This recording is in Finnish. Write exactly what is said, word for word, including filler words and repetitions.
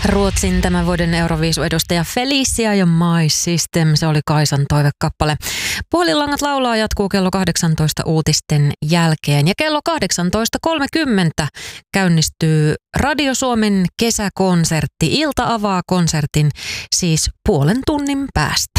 Ruotsin tämän vuoden Euroviisu-edustaja Felicia ja My System, se oli Kaisan toivekappale. Puhelinlangat laulaa jatkuu kello kahdeksantoista uutisten jälkeen ja kello kahdeksantoista kolmekymmentä käynnistyy Radio Suomen kesäkonsertti. Ilta avaa konsertin siis puolen tunnin päästä.